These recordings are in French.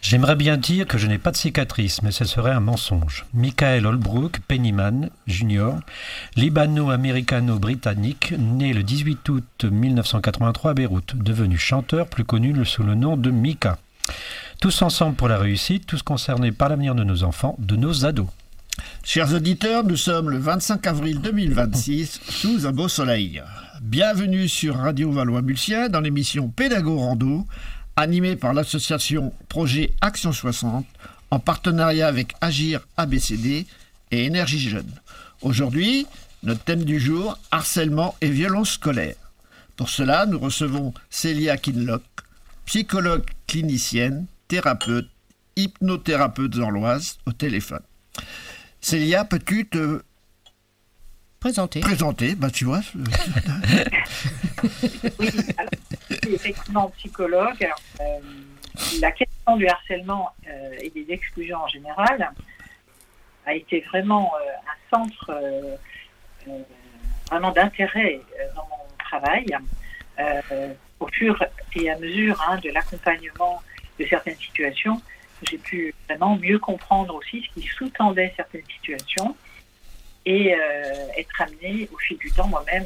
J'aimerais bien dire que je n'ai pas de cicatrice, mais ce serait un mensonge. Michael Holbrook Pennyman, Jr., libano-américano-britannique, né le 18 août 1983 à Beyrouth, devenu chanteur plus connu sous le nom de Mika. Tous ensemble pour la réussite, tous concernés par l'avenir de nos enfants, de nos ados. Chers auditeurs, nous sommes le 25 avril 2026, sous un beau soleil. Bienvenue sur Radio Valois-Mulsien dans l'émission Pédago Rando, animée par l'association Projet Action 60, en partenariat avec Agir ABCD et Énergie Jeune. Aujourd'hui, notre thème du jour, harcèlement et violence scolaire. Pour cela, nous recevons Célia Kinlock, psychologue clinicienne, thérapeute, hypnothérapeute zorloise, au téléphone. Célia, peux-tu te présenter, tu vois. Oui, alors, je suis effectivement psychologue. La question du harcèlement et des exclusions en général a été vraiment un centre vraiment d'intérêt dans mon travail. Au fur et à mesure de l'accompagnement de certaines situations, j'ai pu vraiment mieux comprendre aussi ce qui sous-tendait certaines situations et être amenée au fil du temps moi-même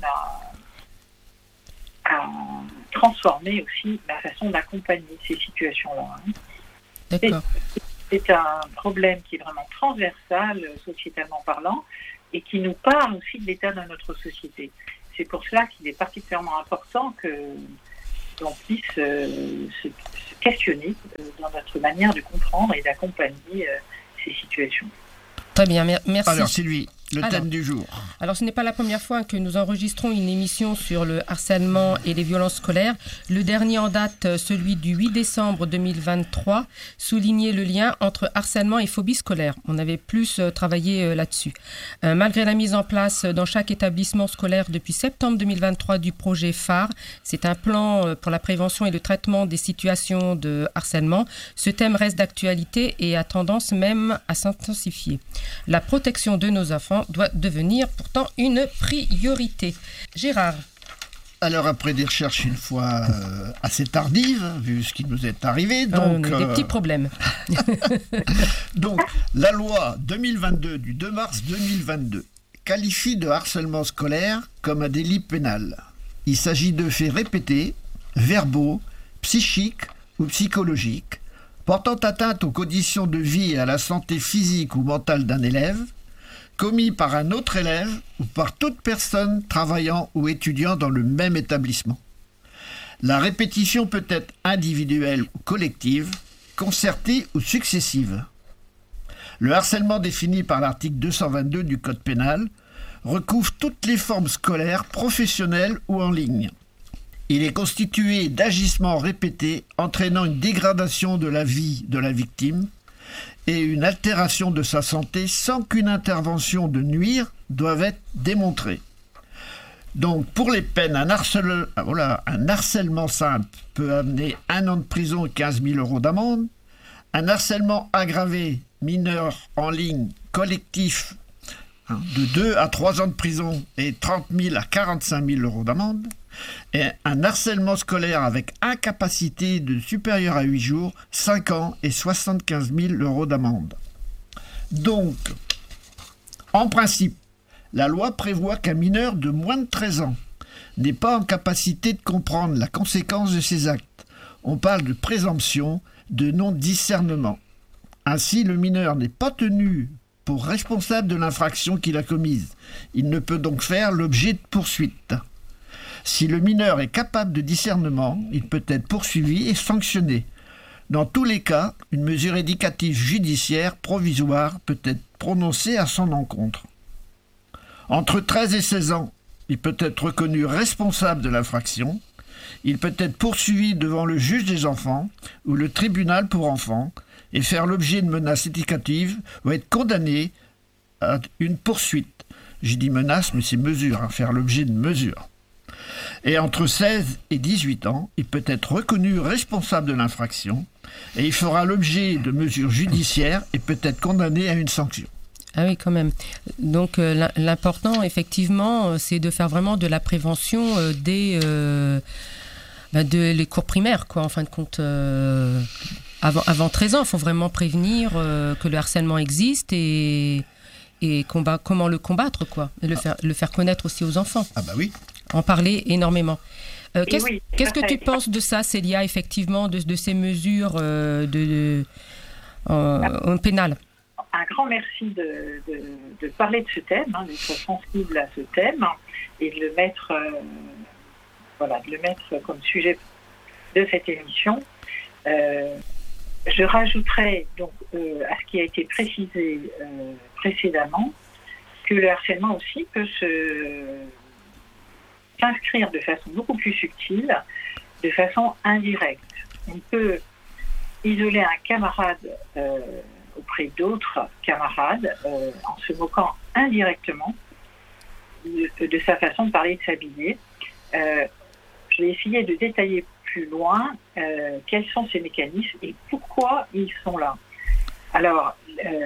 à transformer aussi ma façon d'accompagner ces situations-là. D'accord. C'est un problème qui est vraiment transversal, sociétalement parlant, et qui nous parle aussi de l'état de notre société. C'est pour cela qu'il est particulièrement important que l'on puisse se questionner dans notre manière de comprendre et d'accompagner ces situations. Très bien, merci. Alors Sylvie, le thème du jour. Alors ce n'est pas la première fois que nous enregistrons une émission sur le harcèlement et les violences scolaires. Le dernier en date, celui du 8 décembre 2023, soulignait le lien entre harcèlement et phobie scolaire. On avait plus travaillé là-dessus. Malgré la mise en place dans chaque établissement scolaire depuis septembre 2023 du projet phare, c'est un plan pour la prévention et le traitement des situations de harcèlement. Ce thème reste d'actualité et a tendance même à s'intensifier. La protection de nos enfants doit devenir pourtant une priorité. Gérard. Alors après des recherches une fois assez tardives, vu ce qui nous est arrivé, donc des petits problèmes. Donc la loi 2022 du 2 mars 2022 qualifie de harcèlement scolaire comme un délit pénal. Il s'agit de faits répétés, verbaux, psychiques ou psychologiques, portant atteinte aux conditions de vie et à la santé physique ou mentale d'un élève, commis par un autre élève ou par toute personne travaillant ou étudiant dans le même établissement. La répétition peut être individuelle ou collective, concertée ou successive. Le harcèlement défini par l'article 222 du Code pénal recouvre toutes les formes scolaires, professionnelles ou en ligne. Il est constitué d'agissements répétés entraînant une dégradation de la vie de la victime et une altération de sa santé sans qu'une intervention de nuire doive être démontrée. Donc pour les peines, un harcèlement simple peut amener 1 an de prison et 15 000 € d'amende. Un harcèlement aggravé, mineur en ligne, collectif, de 2 à 3 ans de prison et 30 000 à 45 000 € d'amende. Et un harcèlement scolaire avec incapacité de supérieure à 8 jours, 5 ans et 75 000 € d'amende. Donc, en principe, la loi prévoit qu'un mineur de moins de 13 ans n'est pas en capacité de comprendre la conséquence de ses actes. On parle de présomption de non-discernement. Ainsi, le mineur n'est pas tenu pour responsable de l'infraction qu'il a commise. Il ne peut donc faire l'objet de poursuites. Si le mineur est capable de discernement, il peut être poursuivi et sanctionné. Dans tous les cas, une mesure éducative judiciaire provisoire peut être prononcée à son encontre. Entre 13 et 16 ans, il peut être reconnu responsable de l'infraction. Il peut être poursuivi devant le juge des enfants ou le tribunal pour enfants et faire l'objet de menaces éducatives ou être condamné à une poursuite. J'ai dit menace, mais c'est mesure, faire l'objet de mesures. Et entre 16 et 18 ans, il peut être reconnu responsable de l'infraction et il fera l'objet de mesures judiciaires et peut être condamné à une sanction. Ah oui, quand même. Donc l'important, effectivement, c'est de faire vraiment de la prévention dès les cours primaires, quoi, en fin de compte. avant 13 ans. Il faut vraiment prévenir que le harcèlement existe et comment le combattre, quoi. Et le faire connaître aussi aux enfants. Ah bah oui. En parler énormément. Qu'est-ce que tu fait. penses de ça, Célia, effectivement, de ces mesures pénales? Un grand merci de parler de ce thème, d'être sensible à ce thème et de le mettre, comme sujet de cette émission. Je rajouterai donc à ce qui a été précisé précédemment que le harcèlement aussi peut s'inscrire de façon beaucoup plus subtile, de façon indirecte. On peut isoler un camarade auprès d'autres camarades en se moquant indirectement de sa façon de parler et de s'habiller. Je vais essayer de détailler plus loin quels sont ces mécanismes et pourquoi ils sont là. Alors,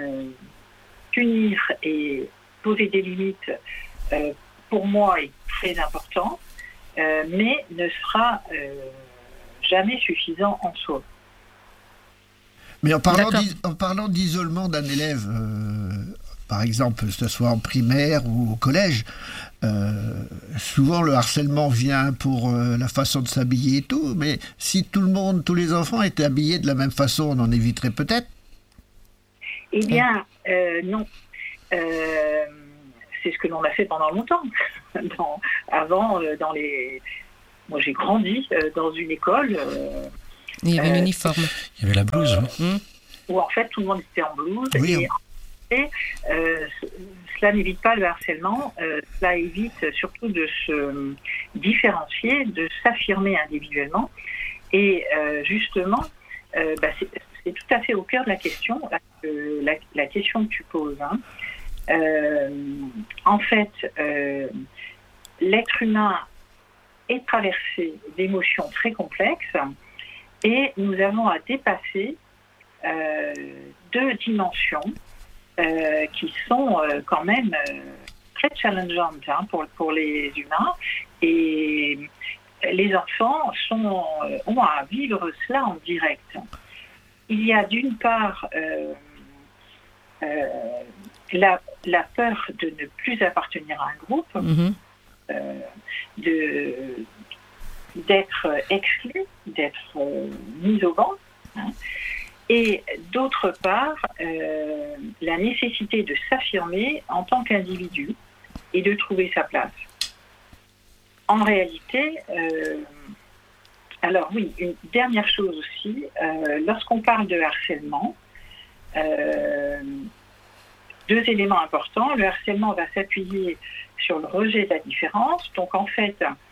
punir et poser des limites, pour moi, est très important, mais ne sera jamais suffisant en soi. Mais en parlant d'isolement d'un élève, par exemple, que ce soit en primaire ou au collège, souvent le harcèlement vient pour la façon de s'habiller et tout, mais si tous les enfants étaient habillés de la même façon, on en éviterait peut-être? Eh bien, non. C'est ce que l'on a fait pendant longtemps. Moi, j'ai grandi dans une école... Il y avait l'uniforme. Il y avait la blouse. Où en fait tout le monde était en blouse. Oui. Et cela n'évite pas le harcèlement, cela évite surtout de se différencier, de s'affirmer individuellement. Et justement, c'est tout à fait au cœur de la question, la question que tu poses. En fait, l'être humain est traversé d'émotions très complexes. Et nous avons à dépasser deux dimensions qui sont quand même très challengeantes pour les humains. Et les enfants ont à vivre cela en direct. Il y a d'une part la peur de ne plus appartenir à un groupe, d'être exclu, d'être mis au banc, et d'autre part, la nécessité de s'affirmer en tant qu'individu et de trouver sa place. En réalité, alors oui, une dernière chose aussi, lorsqu'on parle de harcèlement, deux éléments importants. Le harcèlement va s'appuyer sur le rejet de la différence, donc en fait,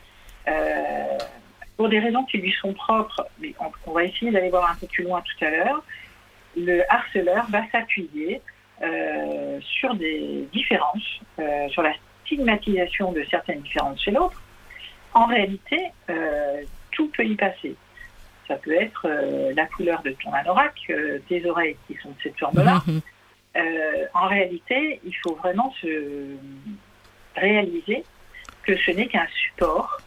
pour des raisons qui lui sont propres, mais on va essayer d'aller voir un peu plus loin tout à l'heure, le harceleur va s'appuyer sur des différences, sur la stigmatisation de certaines différences chez l'autre. En réalité, tout peut y passer. Ça peut être la couleur de ton anorak, tes oreilles qui sont de cette forme-là. En réalité, il faut vraiment se réaliser que ce n'est qu'un support,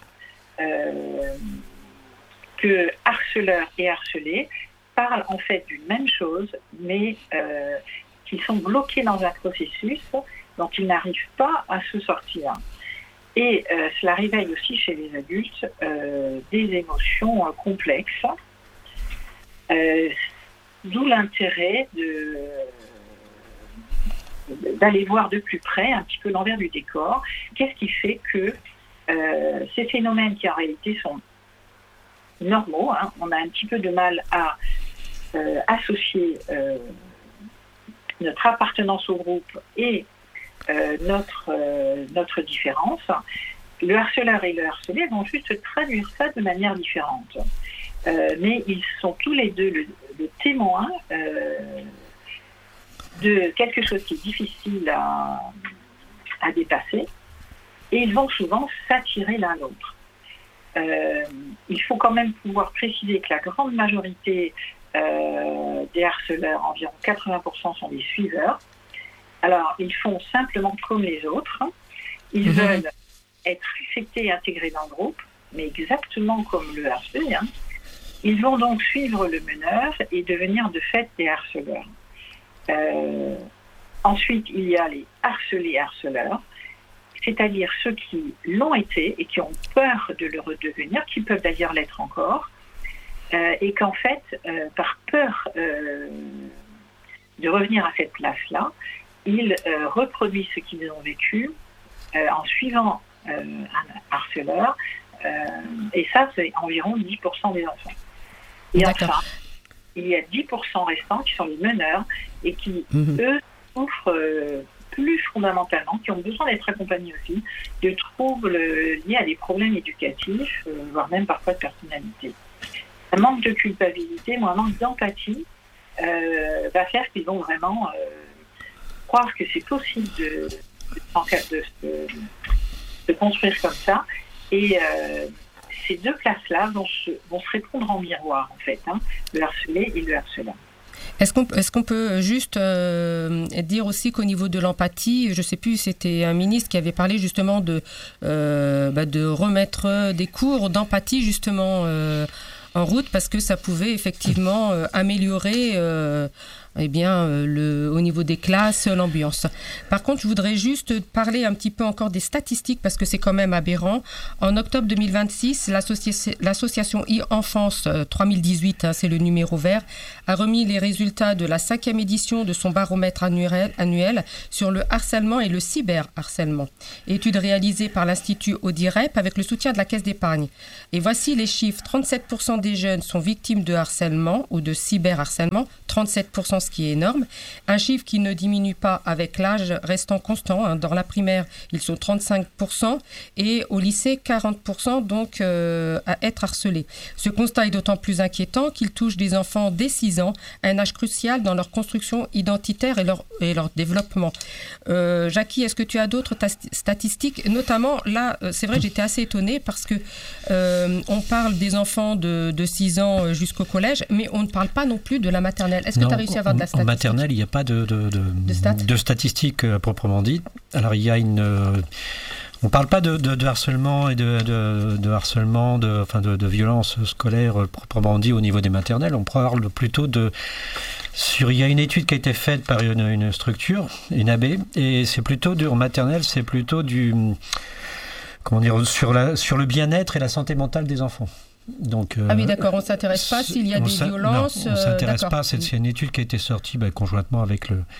que harceleur et harcelé parlent en fait d'une même chose, mais qui sont bloqués dans un processus dont ils n'arrivent pas à se sortir. Et cela réveille aussi chez les adultes des émotions complexes, d'où l'intérêt d'aller voir de plus près un petit peu l'envers du décor. Qu'est-ce qui fait que ces phénomènes qui en réalité sont normaux, on a un petit peu de mal à associer notre appartenance au groupe et notre différence. Le harceleur et le harcelé vont juste traduire ça de manière différente. Mais ils sont tous les deux le témoin de quelque chose qui est difficile à dépasser, et ils vont souvent s'attirer l'un l'autre. Il faut quand même pouvoir préciser que la grande majorité des harceleurs, environ 80%, sont des suiveurs. Alors, ils font simplement comme les autres. Ils veulent être respectés et intégrés dans le groupe, mais exactement comme le harcelé. Ils vont donc suivre le meneur et devenir de fait des harceleurs. Ensuite, il y a les harcelés-harceleurs, c'est-à-dire ceux qui l'ont été et qui ont peur de le redevenir, qui peuvent d'ailleurs l'être encore, et qu'en fait, par peur de revenir à cette place-là, ils reproduisent ce qu'ils ont vécu en suivant un harceleur, et ça, c'est environ 10% des enfants. Et D'accord. enfin, il y a 10% restants qui sont les meneurs et qui, eux, souffrent plus fondamentalement, qui ont besoin d'être accompagnés aussi, de troubles liés à des problèmes éducatifs, voire même parfois de personnalité. Un manque de culpabilité, un manque d'empathie va faire qu'ils vont vraiment croire que c'est possible de construire comme ça. Et ces deux classes-là vont se répondre en miroir, en fait, le harcelé et le harcelant. Est-ce qu'on peut juste dire aussi qu'au niveau de l'empathie, je ne sais plus, c'était un ministre qui avait parlé justement de remettre des cours d'empathie justement en route parce que ça pouvait effectivement améliorer au niveau des classes, l'ambiance. Par contre, je voudrais juste parler un petit peu encore des statistiques parce que c'est quand même aberrant. En octobre 2026, l'association e-Enfance 3018, c'est le numéro vert, a remis les résultats de la 5e édition de son baromètre annuel sur le harcèlement et le cyberharcèlement. Étude réalisée par l'Institut Audirep avec le soutien de la Caisse d'épargne. Et voici les chiffres. 37% des jeunes sont victimes de harcèlement ou de cyberharcèlement, 37%, ce qui est énorme. Un chiffre qui ne diminue pas avec l'âge restant constant. Dans la primaire, ils sont 35% et au lycée, 40% donc à être harcelés. Ce constat est d'autant plus inquiétant qu'il touche des enfants dès 6 ans, un âge crucial dans leur construction identitaire et leur développement. Jackie, est-ce que tu as d'autres statistiques? Notamment, là, c'est vrai, j'étais assez étonnée parce que on parle des enfants de 6 ans jusqu'au collège, mais on ne parle pas non plus de la maternelle. Est-ce que tu as réussi à avoir de la statistique? En maternelle, il n'y a pas de statistiques proprement dites. Alors, il y a on ne parle pas de harcèlement et de harcèlement, de violence scolaire proprement dit au niveau des maternelles. On parle plutôt il y a une étude qui a été faite par une structure, une AB, et c'est plutôt en maternelle, c'est plutôt sur le bien-être et la santé mentale des enfants. Donc, ah oui, d'accord, on ne s'intéresse pas s'il y a des violences. Non, on ne s'intéresse pas. C'est une étude qui a été sortie conjointement avec le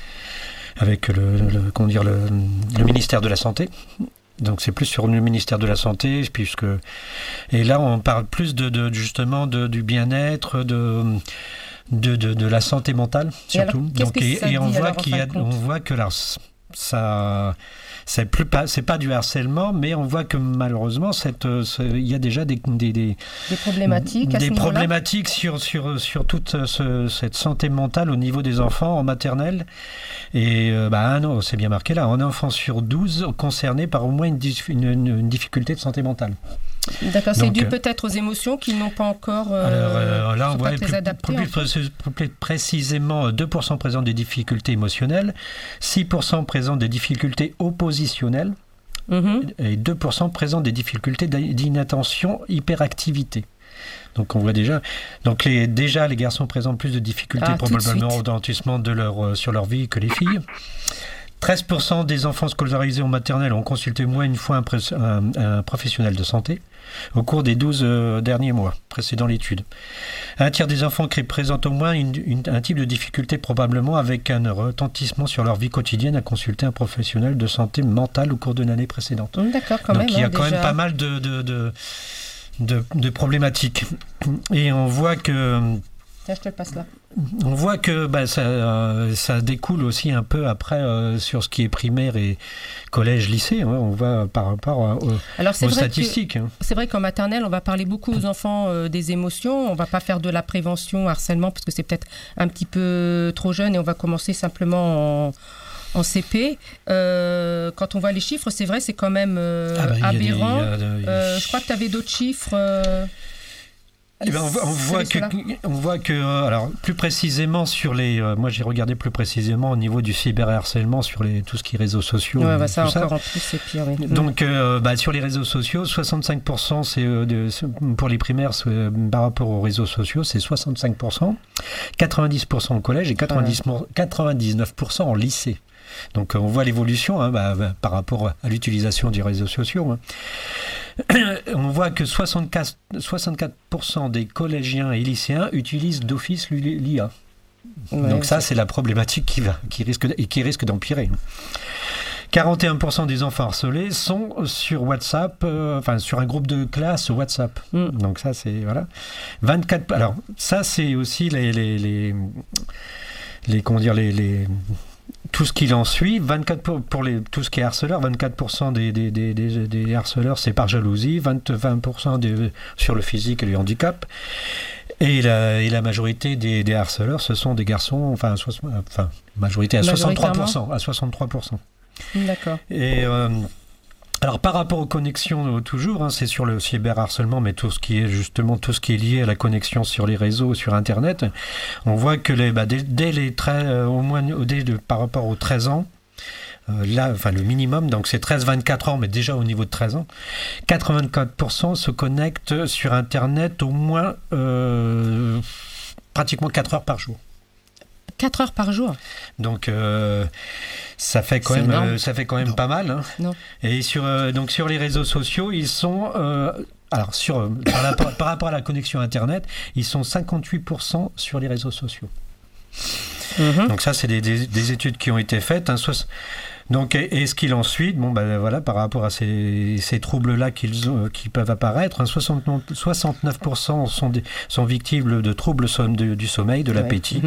ministère de la Santé. Donc c'est plus sur le ministère de la Santé, et là on parle plus justement du bien-être, de la santé mentale surtout. On voit que là ça c'est pas du harcèlement, mais on voit que malheureusement il y a déjà des problématiques sur toute cette santé mentale au niveau des enfants en maternelle. Et c'est bien marqué là, un enfant sur 12 concerné par au moins une difficulté de santé mentale. D'accord, c'est dû peut-être aux émotions qui n'ont pas encore là on voit plus précisément 2% présentent des difficultés émotionnelles, 6% présentent des difficultés oppositionnelles et 2% présentent des difficultés d'inattention, hyperactivité. Donc on voit déjà. Donc les garçons présentent plus de difficultés probablement au ralentissement sur leur vie que les filles. 13% des enfants scolarisés en maternelle ont consulté au moins une fois un professionnel de santé au cours des 12 derniers mois précédant l'étude. Un tiers des enfants présentent au moins un type de difficulté, probablement avec un retentissement sur leur vie quotidienne, à consulter un professionnel de santé mentale au cours de l'année précédente. D'accord, quand Donc même. Il y a quand même pas mal de problématiques. Et on voit que... Tiens, je te le passe là. On voit que ça découle aussi un peu après sur ce qui est primaire et collège, lycée. On voit par rapport aux statistiques. C'est vrai qu'en maternelle, on va parler beaucoup aux enfants des émotions. On ne va pas faire de la prévention, harcèlement, parce que c'est peut-être un petit peu trop jeune et on va commencer simplement en CP. Quand on voit les chiffres, c'est vrai, c'est quand même aberrant. Je crois que tu avais d'autres chiffres. on voit que alors plus précisément sur les moi j'ai regardé plus précisément au niveau du cyberharcèlement sur tout ce qui est réseaux sociaux. Ouais, ça encore en plus c'est pire. Oui. Donc sur les réseaux sociaux, 65% c'est pour les primaires par rapport aux réseaux sociaux, c'est 65%, 90% au collège et 99% en lycée. Donc on voit l'évolution par rapport à l'utilisation des réseaux sociaux. On voit que 64% des collégiens et lycéens utilisent d'office l'IA. Ouais, donc ça, c'est la problématique qui risque d'empirer. 41% des enfants harcelés sont sur WhatsApp, sur un groupe de classe WhatsApp. Donc ça, c'est voilà. 24. Alors ça, c'est aussi tout ce qu'il en suit, 24 pour tout ce qui est harceleur, 24% des harceleurs, c'est par jalousie, 20% sur le physique et le handicap. Et la majorité des harceleurs, ce sont des garçons, majorité à 63%. D'accord. Et alors par rapport aux connexions toujours, c'est sur le cyberharcèlement, mais tout ce qui est lié à la connexion sur les réseaux, sur Internet, on voit que par rapport aux 13 ans, le minimum, donc c'est 13-24 ans, mais déjà au niveau de 13 ans, 84% se connectent sur Internet au moins pratiquement 4 heures par jour. 4 heures par jour. Donc ça fait quand même pas mal. Hein. Non. Et sur les réseaux sociaux, ils sont par rapport à la connexion Internet, ils sont 58% sur les réseaux sociaux. Donc ça, c'est des études qui ont été faites. Donc, et ce qu'il en suit, par rapport à ces troubles-là qui peuvent apparaître, 69% sont victimes de troubles du sommeil, de l'appétit.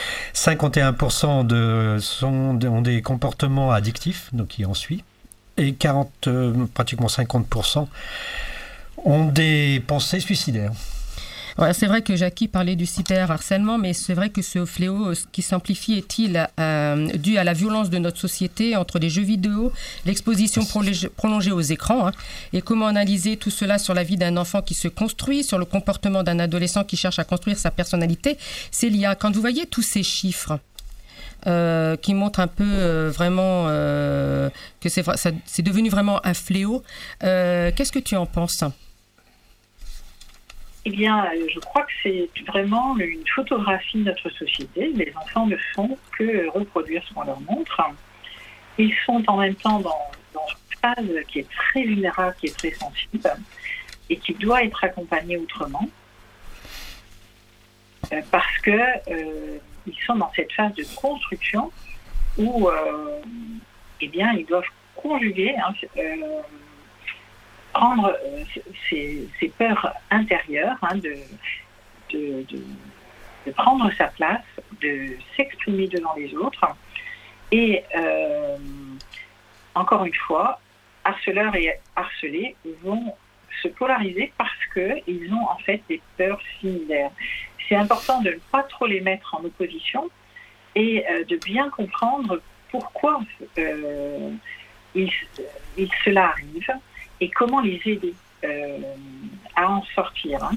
51% ont des comportements addictifs, donc qui en suit. Et pratiquement 50% ont des pensées suicidaires. Ouais, c'est vrai que Jackie parlait du cyberharcèlement, mais c'est vrai que ce fléau qui s'amplifie est-il dû à la violence de notre société entre les jeux vidéo, l'exposition prolongée aux écrans, et comment analyser tout cela sur la vie d'un enfant qui se construit, sur le comportement d'un adolescent qui cherche à construire sa personnalité. Célia, quand vous voyez tous ces chiffres qui montrent un peu vraiment que c'est devenu vraiment un fléau, qu'est-ce que tu en penses ? Eh bien, je crois que c'est vraiment une photographie de notre société. Les enfants ne font que reproduire ce qu'on leur montre. Ils sont en même temps dans une phase qui est très vulnérable, qui est très sensible et qui doit être accompagnée autrement parce que ils sont dans cette phase de construction où ils doivent conjuguer prendre ces peurs intérieures, de prendre sa place, de s'exprimer devant les autres. Et encore une fois, harceleurs et harcelés vont se polariser parce qu'ils ont en fait des peurs similaires. C'est important de ne pas trop les mettre en opposition et de bien comprendre pourquoi cela arrive et comment les aider à en sortir.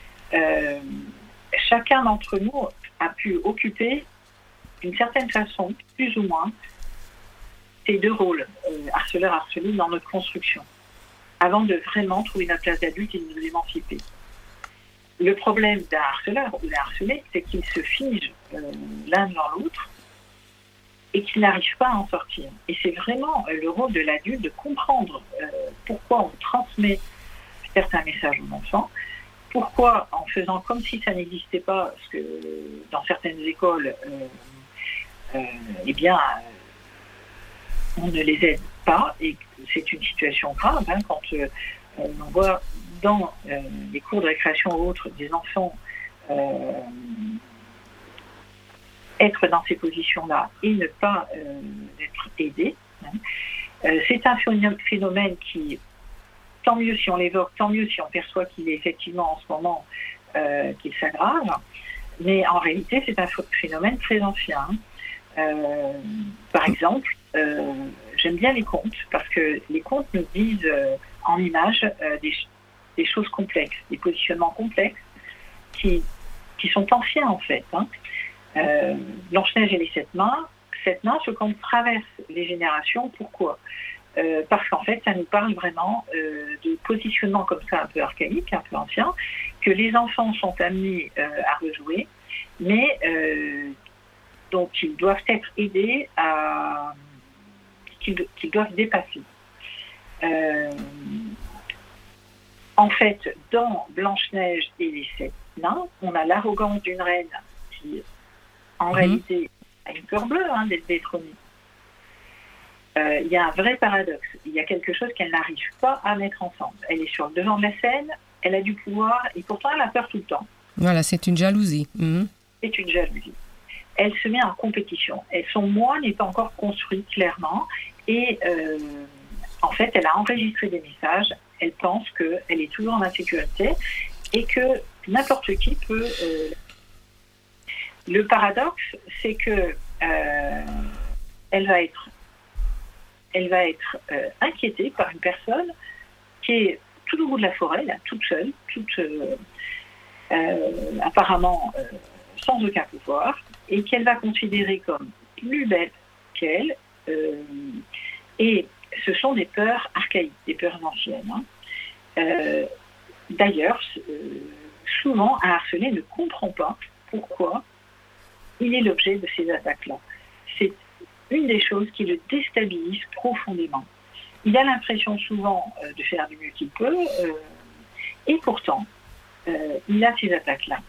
Chacun d'entre nous a pu occuper d'une certaine façon, plus ou moins, ces deux rôles, harceleur-harcelé, dans notre construction, avant de vraiment trouver notre place d'adulte et de nous émanciper. Le problème d'un harceleur ou d'un harcelé, c'est qu'il se fige l'un dans l'autre et qu'il n'arrive pas à en sortir. Et c'est vraiment le rôle de l'adulte de comprendre pourquoi on transmet certains messages aux enfants, pourquoi en faisant comme si ça n'existait pas, parce que dans certaines écoles, on ne les aide pas, et c'est une situation grave quand on voit dans les cours de récréation ou autres des enfants être dans ces positions-là et ne pas être aidés. C'est un phénomène qui, tant mieux si on l'évoque, tant mieux si on perçoit qu'il est effectivement en ce moment qu'il s'aggrave, mais en réalité c'est un phénomène très ancien. Par exemple, j'aime bien les contes, parce que les contes nous disent en images des choses complexes, des positionnements complexes, qui sont anciens en fait. Blanche-Neige et les sept nains, ce qu'on traverse les générations. Pourquoi ? Parce qu'en fait, ça nous parle vraiment de positionnement comme ça, un peu archaïque, un peu ancien, que les enfants sont amenés à rejouer, mais dont ils doivent être aidés qu'ils doivent dépasser. En fait, dans Blanche-Neige et les sept nains, on a l'arrogance d'une reine qui, en réalité, a une peur bleue d'être détrônée. Il y a un vrai paradoxe. Il y a quelque chose qu'elle n'arrive pas à mettre ensemble. Elle est sur le devant de la scène, elle a du pouvoir, et pourtant elle a peur tout le temps. Voilà, c'est une jalousie. C'est une jalousie. Elle se met en compétition. Et son moi n'est pas encore construit clairement. Et en fait, elle a enregistré des messages. Elle pense qu'elle est toujours en insécurité et que n'importe qui peut... Le paradoxe, c'est que elle va être inquiétée par une personne qui est tout au bout de la forêt, là, toute seule, apparemment sans aucun pouvoir, et qu'elle va considérer comme plus belle qu'elle. Et ce sont des peurs archaïques, des peurs anciennes. D'ailleurs, souvent, un harcelé ne comprend pas pourquoi il est l'objet de ces attaques-là. C'est une des choses qui le déstabilise profondément. Il a l'impression souvent de faire du mieux qu'il peut, et pourtant, il a ces attaques-là.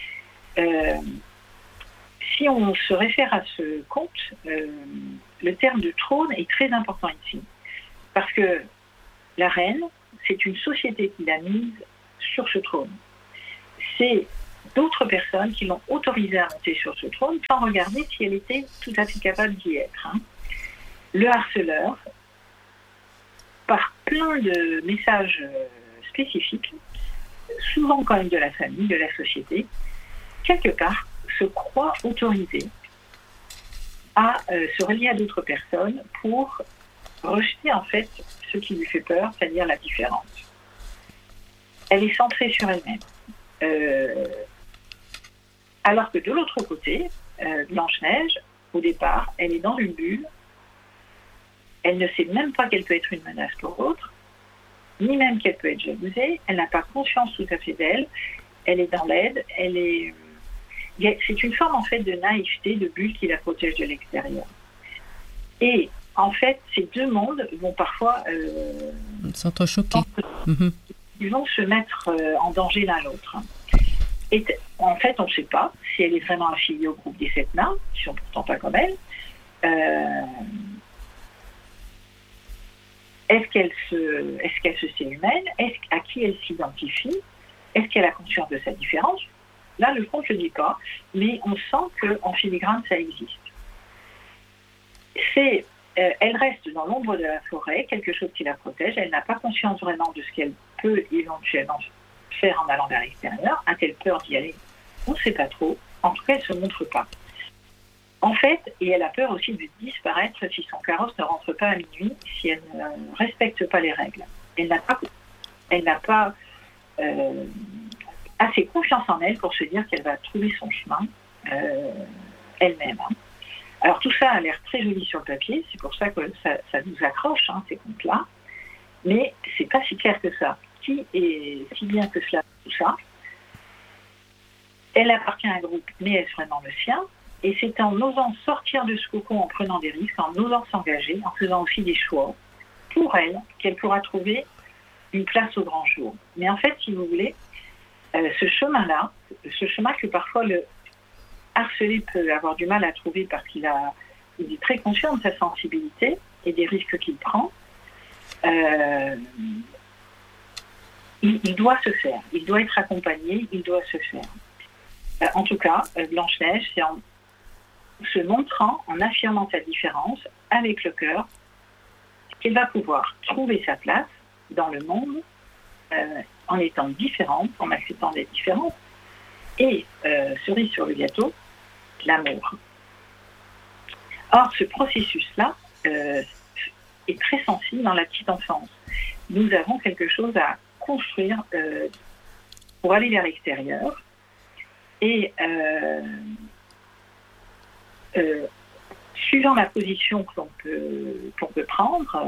Si on se réfère à ce conte, le terme de trône est très important ici. Parce que la reine, c'est une société qui l'a mise sur ce trône. C'est d'autres personnes qui l'ont autorisée à monter sur ce trône sans regarder si elle était tout à fait capable d'y être. Le harceleur, par plein de messages spécifiques, souvent quand même de la famille, de la société, quelque part se croit autorisé à se relier à d'autres personnes pour rejeter en fait ce qui lui fait peur, c'est-à-dire la différence. Elle est centrée sur elle-même. Alors que de l'autre côté, Blanche-Neige, au départ, elle est dans une bulle. Elle ne sait même pas qu'elle peut être une menace pour l'autre, ni même qu'elle peut être jalousée. Elle n'a pas conscience tout à fait d'elle. Elle est dans l'aide. C'est une forme en fait de naïveté, de bulle qui la protège de l'extérieur. Et en fait, ces deux mondes vont parfois s'entrechoquer. Ils vont se mettre en danger l'un l'autre. Et en fait, on ne sait pas si elle est vraiment affiliée au groupe des sept nains, qui sont pourtant pas comme elle. Est-ce qu'elle se sait humaine? À qui elle s'identifie? Est-ce qu'elle a conscience de sa différence? Là, le conte ne le dit pas, mais on sent qu'en filigrane, ça existe. Elle reste dans l'ombre de la forêt, quelque chose qui la protège. Elle n'a pas conscience vraiment de ce qu'elle peut éventuellement faire en allant vers l'extérieur. A-t-elle peur d'y aller? On ne sait pas trop. En tout cas, elle ne se montre pas. En fait, et elle a peur aussi de disparaître si son carrosse ne rentre pas à minuit, si elle ne respecte pas les règles. Elle n'a pas assez confiance en elle pour se dire qu'elle va trouver son chemin elle-même. Alors tout ça a l'air très joli sur le papier, c'est pour ça que ça nous accroche, ces contes-là, mais c'est pas si clair que ça. Qui est si bien que cela, tout ça? Elle appartient à un groupe, mais est-ce vraiment le sien? Et c'est en osant sortir de ce cocon, en prenant des risques, en osant s'engager, en faisant aussi des choix, pour elle, qu'elle pourra trouver une place au grand jour. Mais en fait, si vous voulez, ce chemin-là, ce chemin que parfois le harcelé peut avoir du mal à trouver parce qu'il est très conscient de sa sensibilité et des risques qu'il prend, il doit se faire, il doit être accompagné, il doit se faire. En tout cas, Blanche-Neige, c'est en se montrant, en affirmant sa différence avec le cœur, qu'elle va pouvoir trouver sa place dans le monde en étant différente, en acceptant d'être différente. Et, cerise sur le gâteau, l'amour. Or, ce processus-là est très sensible dans la petite enfance. Nous avons quelque chose à construire pour aller vers l'extérieur, Et suivant la position qu'on peut prendre,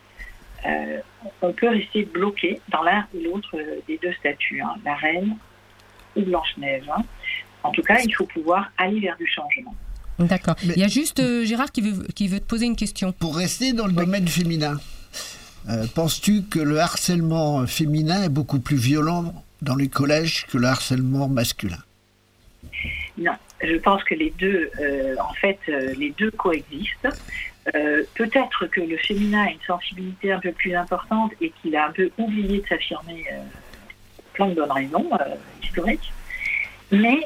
on peut rester bloqué dans l'un ou l'autre des deux statuts, la reine ou Blanche-Neige. En tout cas, il faut pouvoir aller vers du changement. D'accord. Il y a juste Gérard qui veut te poser une question. Pour rester dans le domaine féminin, penses-tu que le harcèlement féminin est beaucoup plus violent dans les collèges que le harcèlement masculin? Non, je pense que les deux, les deux coexistent. Peut-être que le féminin a une sensibilité un peu plus importante et qu'il a un peu oublié de s'affirmer pour plein de bonnes raisons historiques. Mais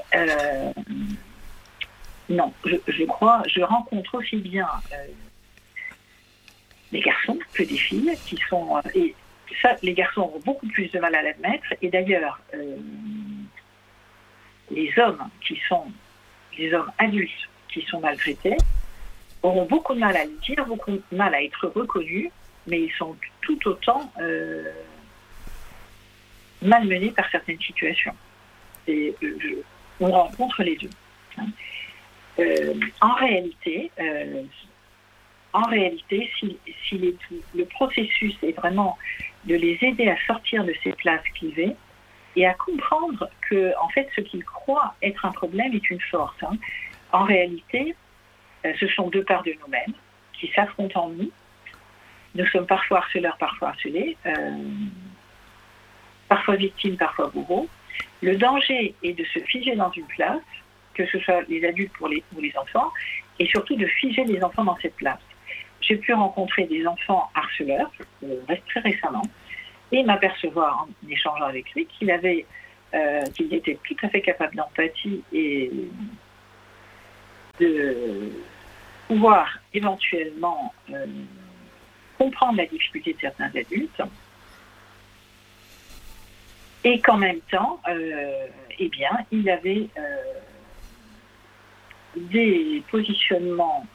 non, je rencontre aussi bien les garçons que des filles qui sont... et ça, les garçons ont beaucoup plus de mal à l'admettre. Et d'ailleurs, les hommes adultes qui sont maltraités auront beaucoup de mal à le dire, beaucoup de mal à être reconnus, mais ils sont tout autant malmenés par certaines situations. Et on rencontre les deux. En réalité, si le processus est vraiment de les aider à sortir de ces places privées et à comprendre que, en fait, ce qu'ils croient être un problème est une force. En réalité, ce sont deux parts de nous-mêmes qui s'affrontent en nous. Nous sommes parfois harceleurs, parfois harcelés, parfois victimes, parfois bourreaux. Le danger est de se figer dans une place, que ce soit les adultes ou les enfants, et surtout de figer les enfants dans cette place. J'ai pu rencontrer des enfants harceleurs très récemment et m'apercevoir en échangeant avec lui qu'il était tout à fait capable d'empathie et de pouvoir éventuellement comprendre la difficulté de certains adultes et qu'en même temps, il avait des positionnements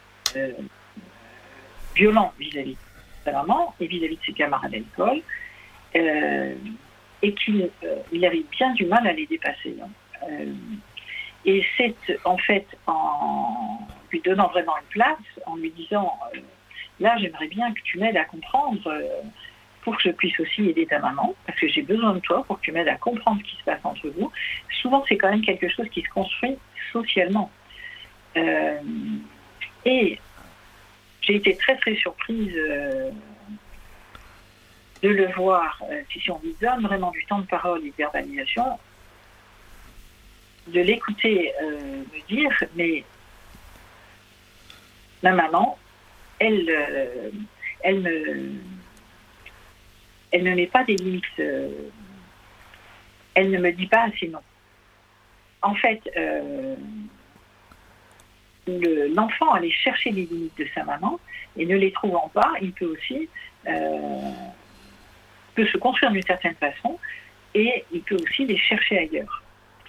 violents vis-à-vis de sa maman et vis-à-vis de ses camarades à l'école, et qu'il avait bien du mal à les dépasser. Et c'est en fait en lui donnant vraiment une place, en lui disant là j'aimerais bien que tu m'aides à comprendre pour que je puisse aussi aider ta maman, parce que j'ai besoin de toi pour que tu m'aides à comprendre ce qui se passe entre vous. Souvent c'est quand même quelque chose qui se construit socialement. Et j'ai été très très surprise de le voir, si on lui donne vraiment du temps de parole et de verbalisation, de l'écouter me dire, mais ma maman, elle ne met pas des limites, elle ne me dit pas assez non. En fait, l'enfant allait chercher les limites de sa maman et ne les trouvant pas, il peut aussi peut se construire d'une certaine façon et il peut aussi les chercher ailleurs.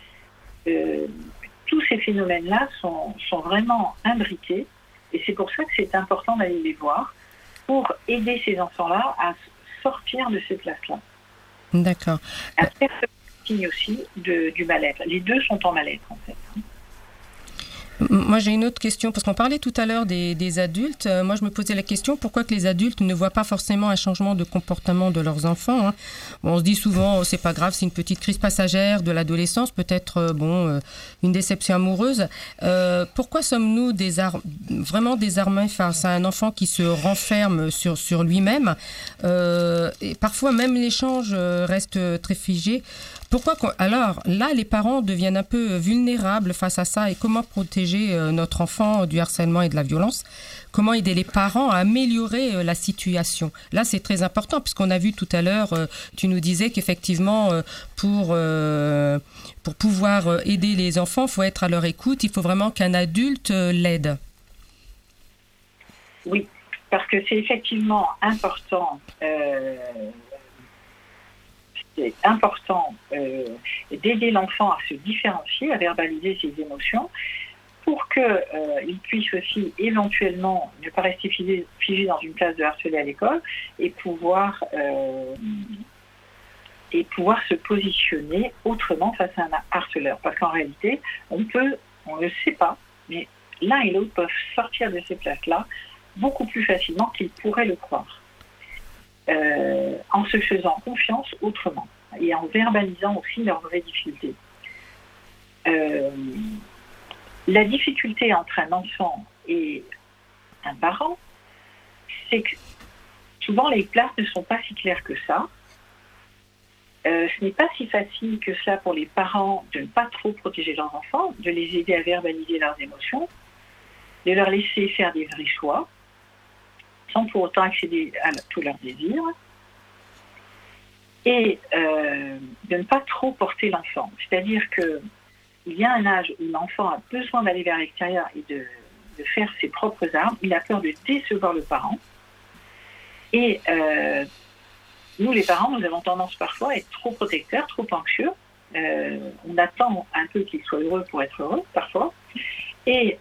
Tous ces phénomènes-là sont vraiment imbriqués et c'est pour ça que c'est important d'aller les voir pour aider ces enfants-là à sortir de ces places-là. D'accord. À faire ce signe aussi du mal-être. Les deux sont en mal-être en fait. Moi, j'ai une autre question, parce qu'on parlait tout à l'heure des adultes. Moi, je me posais la question, pourquoi que les adultes ne voient pas forcément un changement de comportement de leurs enfants, Bon, on se dit souvent, c'est pas grave, c'est une petite crise passagère de l'adolescence, peut-être, une déception amoureuse. Pourquoi sommes-nous vraiment désarmés face à un enfant qui se renferme sur lui-même et parfois, même l'échange reste très figé. Pourquoi alors là les parents deviennent un peu vulnérables face à ça et comment protéger notre enfant du harcèlement et de la violence? Comment aider les parents à améliorer la situation? Là c'est très important puisqu'on a vu tout à l'heure, tu nous disais qu'effectivement pour pouvoir aider les enfants, il faut être à leur écoute, il faut vraiment qu'un adulte l'aide. Oui, parce que c'est effectivement important. C'est important d'aider l'enfant à se différencier, à verbaliser ses émotions, pour qu'il puisse aussi éventuellement ne pas rester figé dans une place de harcelé à l'école et pouvoir et pouvoir se positionner autrement face à un harceleur. Parce qu'en réalité, on ne le sait pas, mais l'un et l'autre peuvent sortir de ces places-là beaucoup plus facilement qu'ils pourraient le croire, en se faisant confiance autrement et en verbalisant aussi leurs vraies difficultés. La difficulté entre un enfant et un parent, c'est que souvent les places ne sont pas si claires que ça. Ce n'est pas si facile que cela pour les parents de ne pas trop protéger leurs enfants, de les aider à verbaliser leurs émotions, de leur laisser faire des vrais choix, sans pour autant accéder à tous leurs désirs, et de ne pas trop porter l'enfant. C'est-à-dire qu'il y a un âge où l'enfant a besoin d'aller vers l'extérieur et de faire ses propres armes. Il a peur de décevoir le parent. Et nous, les parents, nous avons tendance parfois à être trop protecteurs, trop anxieux. On attend un peu qu'il soit heureux pour être heureux, parfois. Et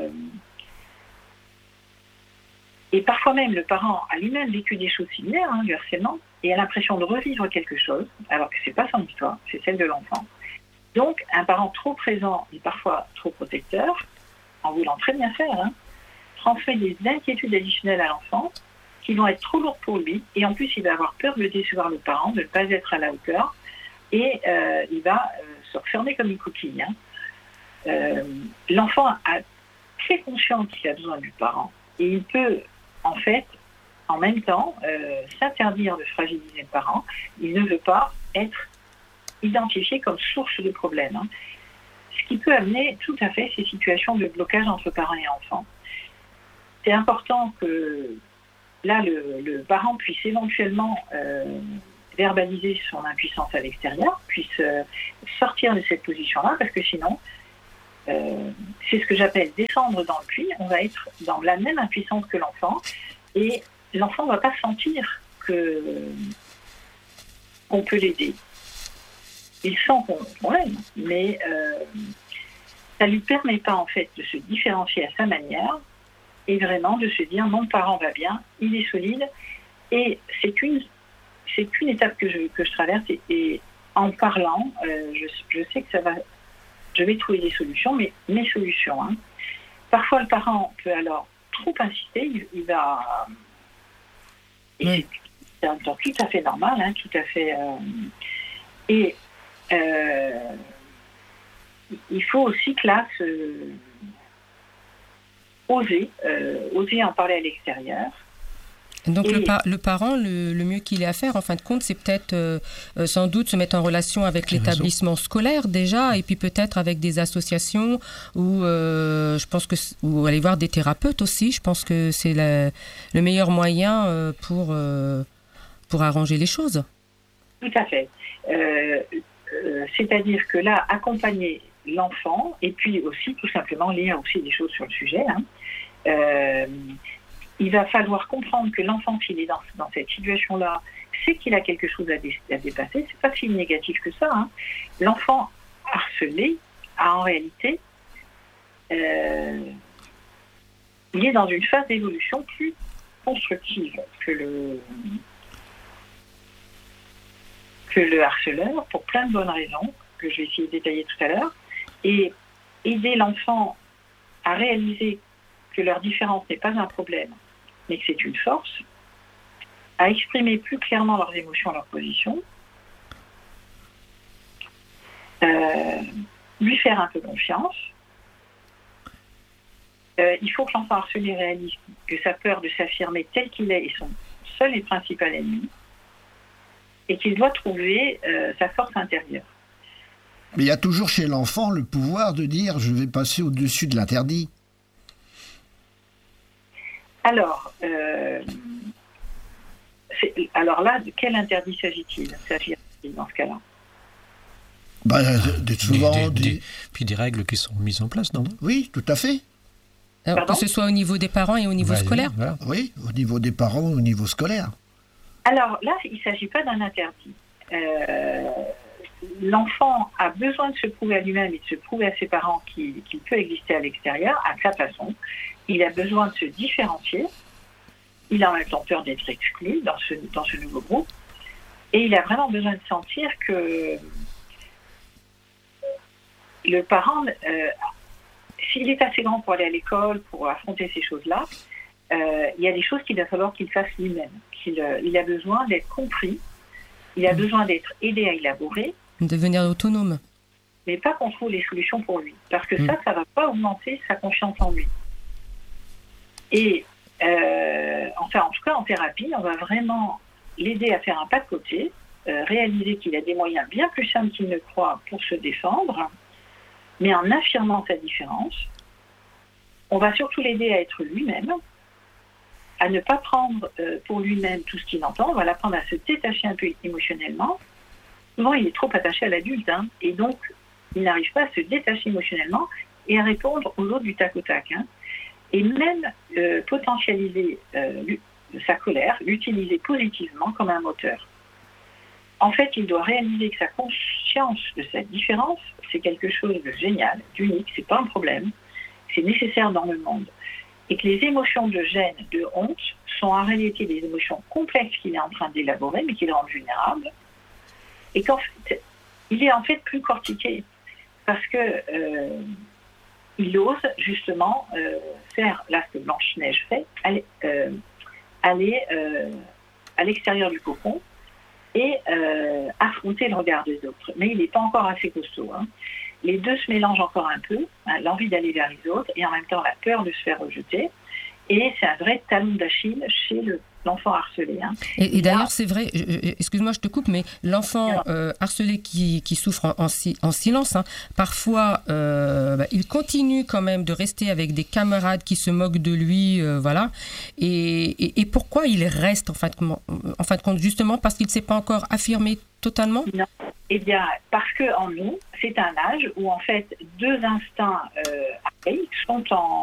parfois même, le parent a lui-même vécu des choses similaires, du harcèlement, et a l'impression de revivre quelque chose, alors que ce n'est pas son histoire, c'est celle de l'enfant. Donc, un parent trop présent et parfois trop protecteur, en voulant très bien faire, transmet des inquiétudes additionnelles à l'enfant qui vont être trop lourdes pour lui, et en plus, il va avoir peur de décevoir le parent, de ne pas être à la hauteur, et il va se refermer comme une coquille. L'enfant a très conscience qu'il a besoin du parent, et il peut, en fait, en même temps, s'interdire de fragiliser le parent. Il ne veut pas être identifié comme source de problème. Ce qui peut amener tout à fait ces situations de blocage entre parents et enfants. C'est important que là, le parent puisse éventuellement verbaliser son impuissance à l'extérieur, puisse sortir de cette position-là, parce que sinon, c'est ce que j'appelle descendre dans le puits. On va être dans la même impuissance que l'enfant, et l'enfant ne va pas sentir qu'on peut l'aider. Il sent qu'on l'aime, mais ça ne lui permet pas en fait de se différencier à sa manière et vraiment de se dire mon parent va bien, il est solide, et c'est une étape que je traverse, et en parlant, je sais que je vais trouver des solutions, mais mes solutions. Parfois le parent peut alors trop insister, il va... Et c'est un temps tout à fait normal, tout à fait... Et il faut aussi que là, oser en parler à l'extérieur. Donc le parent, le mieux qu'il ait à faire, en fin de compte, c'est peut-être sans doute se mettre en relation avec l'établissement scolaire déjà, et puis peut-être avec des associations, ou je pense que ou aller voir des thérapeutes aussi. Je pense que c'est le meilleur moyen pour arranger les choses. Tout à fait. C'est-à-dire que là, accompagner l'enfant, et puis aussi tout simplement lire aussi des choses sur le sujet. Il va falloir comprendre que l'enfant, s'il est dans cette situation-là, c'est qu'il a quelque chose à dépasser. C'est pas si négatif que ça. L'enfant harcelé a en réalité, il est dans une phase d'évolution plus constructive que le harceleur, pour plein de bonnes raisons, que je vais essayer de détailler tout à l'heure, et aider l'enfant à réaliser que leur différence n'est pas un problème, mais que c'est une force, à exprimer plus clairement leurs émotions, leurs positions, lui faire un peu confiance. Il faut que l'enfant harcelé réalise que sa peur de s'affirmer tel qu'il est son seul et principal ennemi, et qu'il doit trouver sa force intérieure. Mais il y a toujours chez l'enfant le pouvoir de dire « je vais passer au-dessus de l'interdit ». Alors là, de quel interdit s'agit-il dans ce cas-là? Souvent puis des règles qui sont mises en place, non? Oui, tout à fait. Alors, que ce soit au niveau des parents et au niveau scolaire? Voilà. Oui, au niveau des parents, au niveau scolaire. Alors là, il ne s'agit pas d'un interdit. L'enfant a besoin de se prouver à lui-même et de se prouver à ses parents qu'il peut exister à l'extérieur, à sa façon. Il a besoin de se différencier. Il a en même temps peur d'être exclu dans ce nouveau groupe. Et il a vraiment besoin de sentir que le parent, s'il est assez grand pour aller à l'école, pour affronter ces choses-là, il y a des choses qu'il va falloir qu'il fasse lui-même. Il a besoin d'être compris, il a besoin d'être aidé à élaborer. Devenir autonome. Mais pas qu'on trouve les solutions pour lui. Parce que ça ne va pas augmenter sa confiance en lui. Et enfin, en tout cas, en thérapie, on va vraiment l'aider à faire un pas de côté, réaliser qu'il a des moyens bien plus simples qu'il ne croit pour se défendre, mais en affirmant sa différence. On va surtout l'aider à être lui-même, à ne pas prendre pour lui-même tout ce qu'il entend. On va l'apprendre à se détacher un peu émotionnellement. Souvent, il est trop attaché à l'adulte, et donc, il n'arrive pas à se détacher émotionnellement et à répondre aux autres du tac au tac. Et même potentialiser sa colère, l'utiliser positivement comme un moteur. En fait, il doit réaliser que sa conscience de cette différence, c'est quelque chose de génial, d'unique, c'est pas un problème, c'est nécessaire dans le monde. Et que les émotions de gêne, de honte, sont en réalité des émotions complexes qu'il est en train d'élaborer, mais qui le rendent vulnérable. Et qu'en fait, il est en fait plus cortiqué, parce que il ose justement faire là ce que Blanche-Neige fait, aller à l'extérieur du cocon et affronter le regard des autres. Mais il n'est pas encore assez costaud. Les deux se mélangent encore un peu, l'envie d'aller vers les autres et en même temps la peur de se faire rejeter. Et c'est un vrai talon d'Achille chez l'enfant harcelé. Et d'ailleurs, c'est vrai, excuse-moi, je te coupe, mais l'enfant harcelé qui souffre en silence, parfois, il continue quand même de rester avec des camarades qui se moquent de lui, voilà. Et pourquoi il reste, en fin de compte, justement parce qu'il ne s'est pas encore affirmé totalement ? Non. Eh bien, parce qu'en nous, c'est un âge où, en fait, deux instincts sont en